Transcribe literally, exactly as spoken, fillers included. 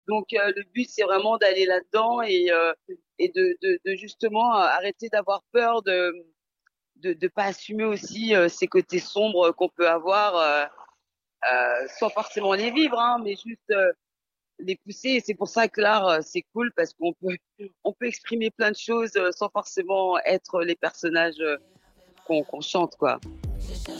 Donc euh, le but c'est vraiment d'aller là-dedans et euh, et de, de, de justement euh, arrêter d'avoir peur de de de pas assumer aussi euh, ces côtés sombres qu'on peut avoir euh, euh, sans forcément les vivre, hein, mais juste euh, les pousser. Et c'est pour ça que l'art euh, c'est cool parce qu'on peut on peut exprimer plein de choses euh, sans forcément être les personnages euh, qu'on qu'on chante quoi.